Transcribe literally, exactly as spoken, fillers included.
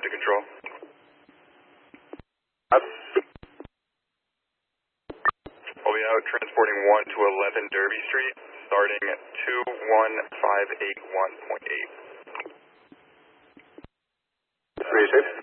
to control. We'll be out transporting one to eleven Derby Street, starting at two one five eight one point eight. Three shape.